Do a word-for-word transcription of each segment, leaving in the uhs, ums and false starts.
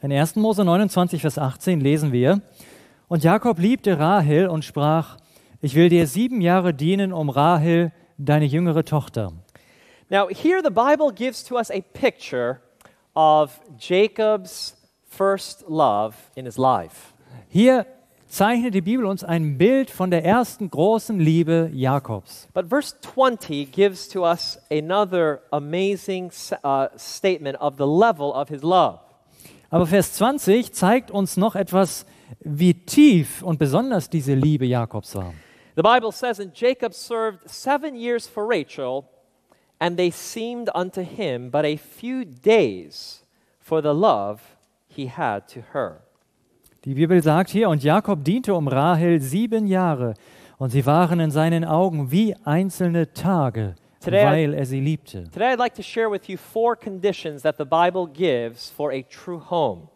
In ersten Mose neunundzwanzig, Vers achtzehn lesen wir: Und Jakob liebte Rahel und sprach: Ich will dir sieben Jahre dienen um Rahel, deine jüngere Tochter. Now, here the Bible gives to us a picture of Jacob's first love in his life. Hier zeichnet die Bibel uns ein Bild von der ersten großen Liebe Jakobs. But verse twenty gives to us another amazing uh, statement of the level of his love. Aber Vers zwanzig zeigt uns noch etwas, wie tief und besonders diese Liebe Jakobs war. The Bible says, and Jacob served seven years for Rachel, and they seemed unto him but a few days for the love he had to her. Die Bibel sagt hier: Und Jakob diente um Rahel sieben Jahre, und sie waren in seinen Augen wie einzelne Tage, Today I- weil er sie liebte. Today I'd like to share with you four conditions that the Bible gives for a true home.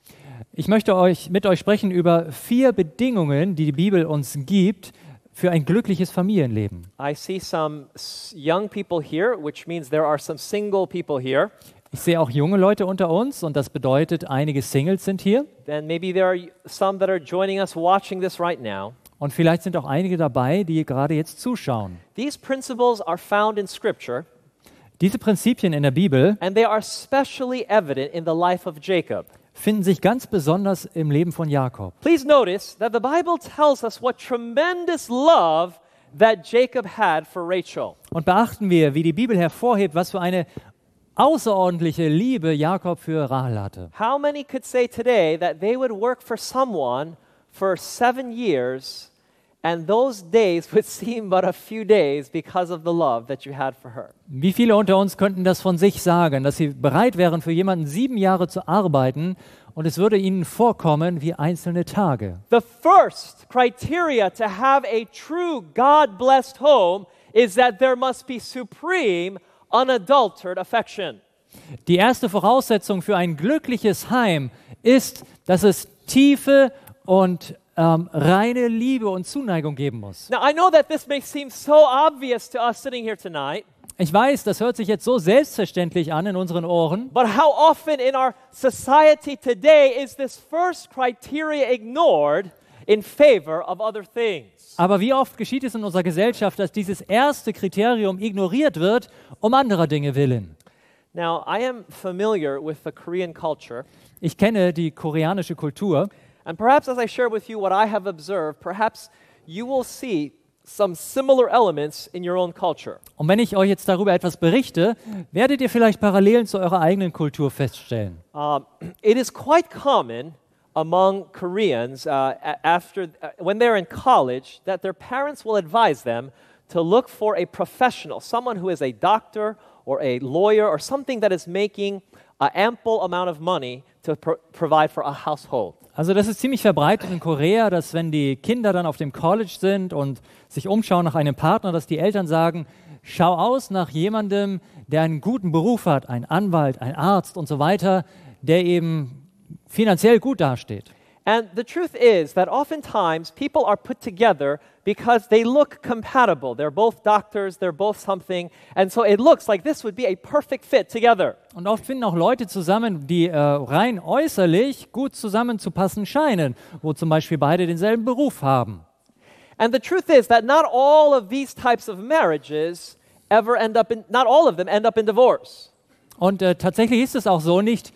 Ich möchte euch, mit euch sprechen über vier Bedingungen, die die Bibel uns gibt für ein glückliches Familienleben. I see some s- young people here, which means there are some single people here. Ich sehe auch junge Leute unter uns, und das bedeutet, einige Singles sind hier. Then maybe there are some that are joining us watching this right now. Und vielleicht sind auch einige dabei, die gerade jetzt zuschauen. These principles are found in Scripture, Diese Prinzipien in der Bibel and they are especially evident in the life of Jacob. finden sich ganz besonders im Leben von Jakob. Please notice that the Bible tells us what tremendous love that Jacob had for Rachel. Und beachten wir, wie die Bibel hervorhebt, was für eine außerordentliche Liebe Jakob für Rahel hatte. How many could say today that they would work for someone for seven years and those days would seem but a few days because of the love that you had for her? Wie viele unter uns könnten das von sich sagen, dass sie bereit wären, für jemanden sieben Jahre zu arbeiten, und es würde ihnen vorkommen wie einzelne Tage? The first criteria to have a true God-blessed home is that there must be supreme, unadulterated affection. Die erste Voraussetzung für ein glückliches Heim ist, dass es tiefe und ähm, reine Liebe und Zuneigung geben muss. Now, I know that this may seem so obvious to us sitting here tonight, Ich weiß, das hört sich jetzt so selbstverständlich an in unseren Ohren, but how often in our society today is this first criteria ignored in favor of other things? aber wie oft geschieht es in unserer Gesellschaft, dass dieses erste Kriterium ignoriert wird, um anderer Dinge willen? Now, I am familiar with the Korean culture, Ich kenne die koreanische Kultur, and perhaps as I share with you what I have observed, perhaps you will see some similar elements in your own culture. und wenn ich euch jetzt darüber etwas berichte, werdet ihr vielleicht Parallelen zu eurer eigenen Kultur feststellen. Um, it is quite common among Koreans uh, a- after uh, when they're in college that their parents will advise them to look for a professional, someone who is a doctor or a lawyer or something that is making an ample amount of money to pro- provide for a household. Also das ist ziemlich verbreitet in Korea, dass wenn die Kinder dann auf dem College sind und sich umschauen nach einem Partner, dass die Eltern sagen: Schau aus nach jemandem, der einen guten Beruf hat, ein Anwalt, ein Arzt und so weiter, der eben finanziell gut dasteht. And the truth is that oftentimes people are put together because they look compatible. They're both doctors, they're both something, and so it looks like this would be a perfect fit together. Und oft finden auch Leute zusammen, die äh, rein äußerlich gut zusammenzupassen scheinen, wo zum Beispiel beide denselben Beruf haben. And the truth is that not all of these types of marriages ever end up in, not all of them end up in divorce. Und äh, tatsächlich ist es auch so, nicht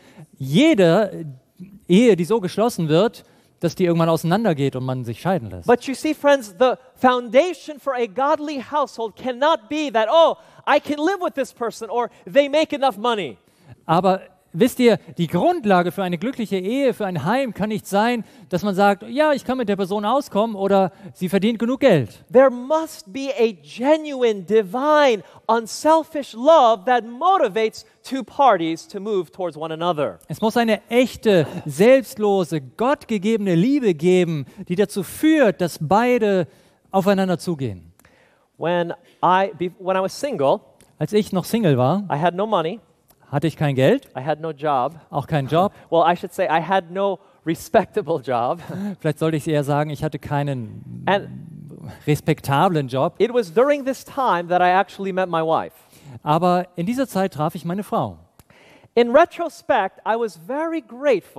jede Ehe, die so geschlossen wird, dass die irgendwann auseinandergeht und man sich scheiden lässt. But you see, friends, the foundation for a godly household cannot be that, oh, I can live with this person or they make enough money. Aber wisst ihr, die Grundlage für eine glückliche Ehe, für ein Heim kann nicht sein, dass man sagt: Ja, ich kann mit der Person auskommen oder sie verdient genug Geld. There must be a genuine, divine, unselfish love that motivates two parties to move towards one another. Es muss eine echte, selbstlose, gottgegebene Liebe geben, die dazu führt, dass beide aufeinander zugehen. When I, be, when I was single, Als ich noch Single war, I had no money, hatte ich kein Geld, I had no job. auch keinen Job. Well, I should say I had no respectable job. Vielleicht sollte ich eher sagen, ich hatte keinen And respektablen Job. it was during this time that I actually met my wife. Aber in dieser Zeit traf ich meine Frau. In retrospect, I was very grateful